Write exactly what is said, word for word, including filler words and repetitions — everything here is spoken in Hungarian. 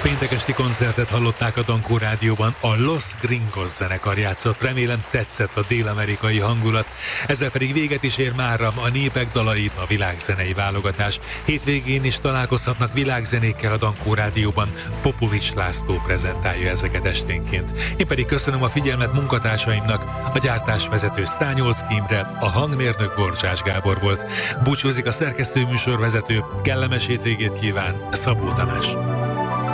péntek esti koncertet hallották a Dankó Rádióban, a Los Gringos zenekar játszott, remélem tetszett a dél-amerikai hangulat. Ezzel pedig véget is ér mára a Népek dalai, a világzenei válogatás. Hétvégén is találkozhatnak világzenékkel a Dankó Rádióban, Popovics László prezentálja ezeket esténként. Én pedig köszönöm a figyelmet munkatársaimnak, a gyártásvezető Sztányolczky Imre, a hangmérnök Borcsás Gábor volt. Búcsúzik a szerkesztő műsorvezető, kellemes hétvégét kíván Szabó Tamás.